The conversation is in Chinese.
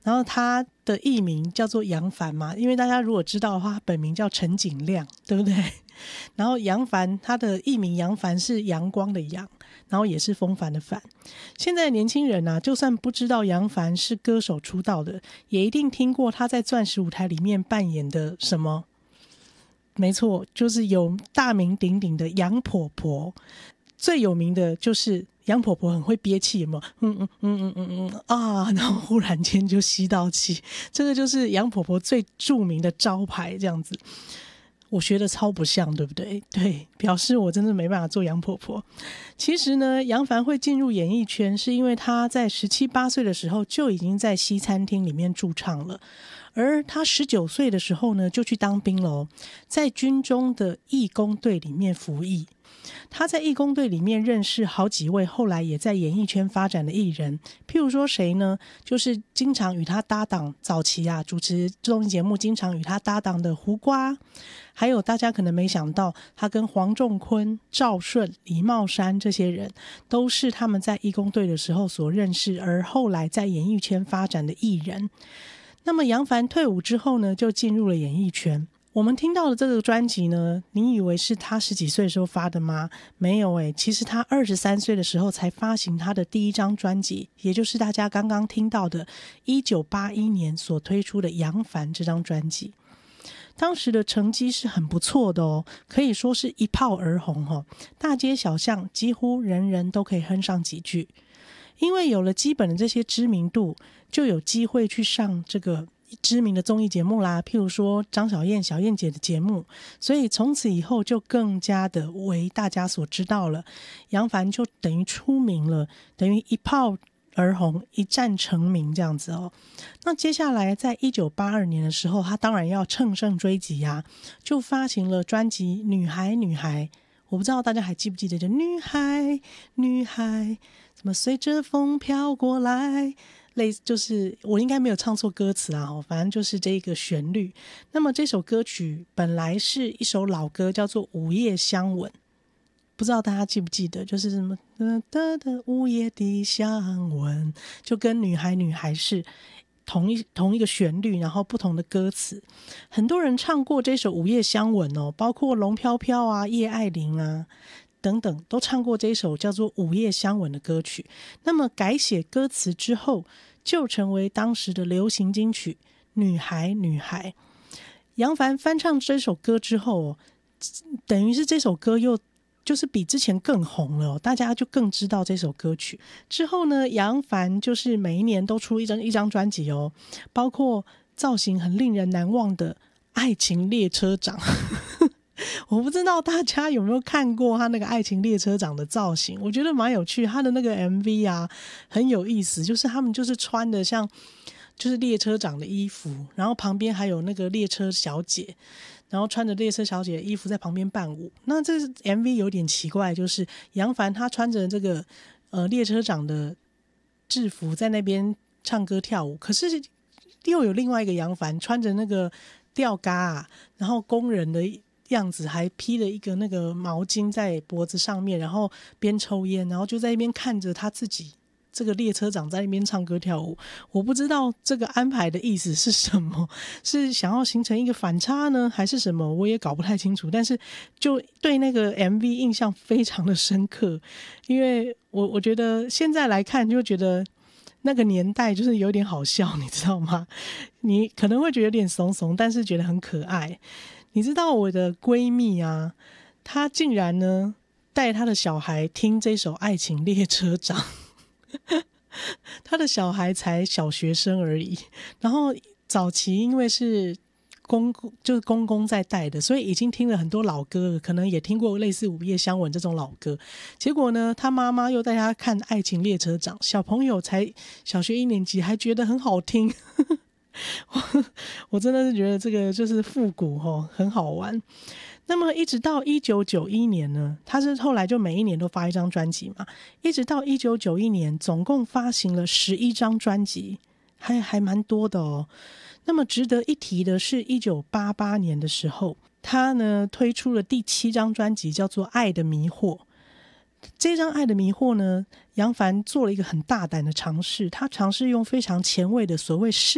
然后他的艺名叫做杨凡嘛，因为大家如果知道的话，他本名叫陈景亮，对不对？然后杨凡他的艺名杨凡是阳光的阳，然后也是风帆的帆。现在的年轻人啊，就算不知道杨凡是歌手出道的，也一定听过他在钻石舞台里面扮演的什么？没错，就是有大名鼎鼎的杨婆婆。最有名的就是杨婆婆很会憋气，有没有？然后忽然间就吸到气，这个就是杨婆婆最著名的招牌，这样子。我学的超不像，对不对？对，表示我真的没办法做杨婆婆。其实呢，杨凡会进入演艺圈，是因为他在17、18岁的时候就已经在西餐厅里面驻唱了。而他19岁的时候呢，就去当兵了哦，在军中的义工队里面服役。他在义工队里面认识好几位后来也在演艺圈发展的艺人，譬如说谁呢？就是经常与他搭档，早期啊主持综艺节目经常与他搭档的胡瓜，还有大家可能没想到，他跟黄仲坤、赵顺、李茂山这些人，都是他们在义工队的时候所认识，而后来在演艺圈发展的艺人。那么杨凡退伍之后呢，就进入了演艺圈。我们听到的这个专辑呢，你以为是他10几岁的时候发的吗？没有耶，其实他23岁的时候才发行他的第一张专辑，也就是大家刚刚听到的1981年所推出的《杨凡》这张专辑。当时的成绩是很不错的哦，可以说是一炮而红哦，大街小巷几乎人人都可以哼上几句。因为有了基本的这些知名度，就有机会去上这个知名的综艺节目啦，譬如说张小燕、小燕姐的节目，所以从此以后就更加的为大家所知道了。杨凡就等于出名了，等于一炮而红，一战成名这样子哦。那接下来在1982年的时候，他当然要乘胜追击啊，就发行了专辑《女孩女孩》。我不知道大家还记不记得，就女孩女孩怎么随着风飘过来，类似就是我应该没有唱错歌词啊，反正就是这个旋律。那么这首歌曲本来是一首老歌，叫做《午夜相吻》，不知道大家记不记得，就是什么午夜的相吻，就跟女孩女孩是同一个旋律，然后不同的歌词。很多人唱过这首《午夜相吻》哦，包括龙飘飘啊、叶爱玲啊等等，都唱过这首叫做《午夜相吻》的歌曲。那么改写歌词之后，就成为当时的流行金曲《女孩女孩》。杨凡翻唱这首歌之后哦，等于是这首歌又就是比之前更红了哦，大家就更知道这首歌曲。之后呢，杨凡就是每一年都出一张专辑哦，包括造型很令人难忘的《爱情列车长》我不知道大家有没有看过他那个《爱情列车长》的造型，我觉得蛮有趣。他的那个 MV 啊很有意思，就是他们就是穿的像就是列车长的衣服，然后旁边还有那个列车小姐，然后穿着列车小姐的衣服在旁边伴舞。那这 MV 有点奇怪，就是杨凡他穿着这个列车长的制服在那边唱歌跳舞，可是又有另外一个杨凡穿着那个吊嘎啊，然后工人的样子，还披了一个那个毛巾在脖子上面，然后边抽烟，然后就在那边看着他自己这个列车长在那边唱歌跳舞。我不知道这个安排的意思是什么，是想要形成一个反差呢，还是什么，我也搞不太清楚。但是就对那个 MV 印象非常的深刻，因为我觉得现在来看就觉得那个年代就是有点好笑，你知道吗？你可能会觉得有点怂怂，但是觉得很可爱。你知道我的闺蜜啊，她竟然呢带她的小孩听这首《爱情列车长》她的小孩才小学生而已，然后早期因为是公公在带的，所以已经听了很多老歌了，可能也听过类似《午夜相吻》这种老歌。结果呢，他妈妈又带他看《爱情列车长》，小朋友才小学1年级，还觉得很好听。我真的是觉得这个就是复古哦，很好玩。那么一直到1991年呢，他是后来就每一年都发一张专辑嘛，一直到1991年总共发行了11张专辑，还蛮多的哦。那么值得一提的是1988年的时候，他呢推出了第7张专辑，叫做《爱的迷惑》。这张《爱的迷惑》呢，杨凡做了一个很大胆的尝试，他尝试用非常前卫的所谓